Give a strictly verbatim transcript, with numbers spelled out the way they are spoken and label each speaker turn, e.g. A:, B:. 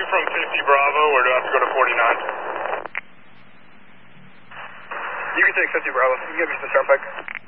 A: from fifty Bravo, or do I have to go to forty-nine?
B: You can take fifty Bravo. You can get me to the start pike.